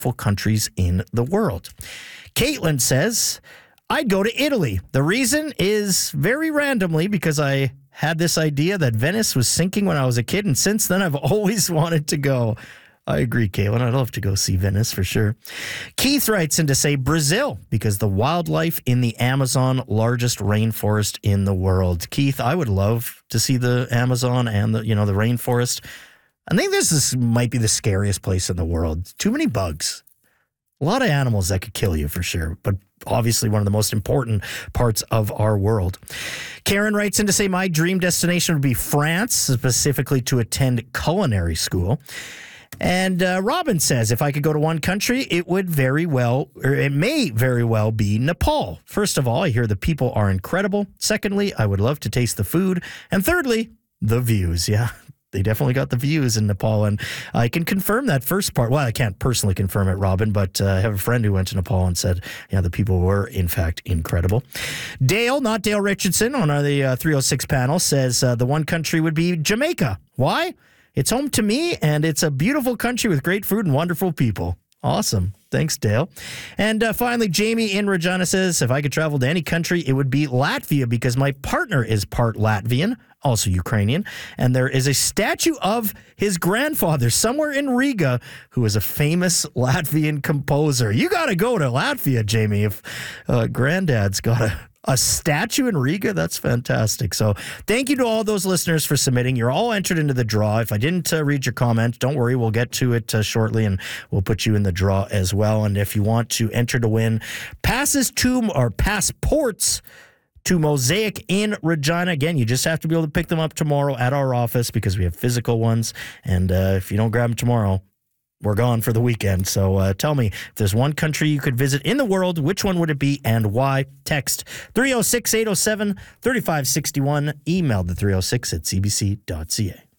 countries in the world. Caitlin says, I'd go to Italy. The reason is very randomly because I had this idea that Venice was sinking when I was a kid, and since then I've always wanted to go. I agree, Caitlin. I'd love to go see Venice for sure. Keith writes in to say Brazil because the wildlife in the Amazon, largest rainforest in the world. Keith, I would love to see the Amazon and the rainforest. I think this might be the scariest place in the world. Too many bugs. A lot of animals that could kill you for sure, but obviously one of the most important parts of our world. Karen writes in to say my dream destination would be France, specifically to attend culinary school. And Robin says, if I could go to one country, it may very well be Nepal. First of all, I hear the people are incredible. Secondly, I would love to taste the food. And thirdly, the views. Yeah, they definitely got the views in Nepal. And I can confirm that first part. Well, I can't personally confirm it, Robin, but I have a friend who went to Nepal and said, yeah, the people were, in fact, incredible. Dale, not Dale Richardson, on the 306 panel, says the one country would be Jamaica. Why? It's home to me, and it's a beautiful country with great food and wonderful people. Awesome. Thanks, Dale. And finally, Jamie in Regina says, if I could travel to any country, it would be Latvia because my partner is part Latvian, also Ukrainian, and there is a statue of his grandfather somewhere in Riga who is a famous Latvian composer. You got to go to Latvia, Jamie, if granddad's got a statue in Riga. That's fantastic. So thank you to all those listeners for submitting. You're all entered into the draw. If I didn't read your comment, don't worry. We'll get to it shortly, and we'll put you in the draw as well. And if you want to enter to win passports to Mosaic in Regina, again, you just have to be able to pick them up tomorrow at our office because we have physical ones. And if you don't grab them tomorrow, we're gone for the weekend. So tell me, if there's one country you could visit in the world, which one would it be and why? Text 306-807-3561. Email the 306 at cbc.ca.